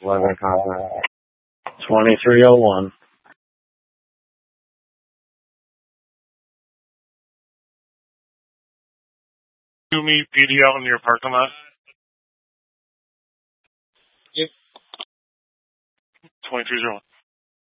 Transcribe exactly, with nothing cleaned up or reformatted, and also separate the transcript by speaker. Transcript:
Speaker 1: eleven contact. twenty-three oh one.
Speaker 2: You meet P D out in your parking lot?
Speaker 1: Yep.
Speaker 2: twenty-three oh one.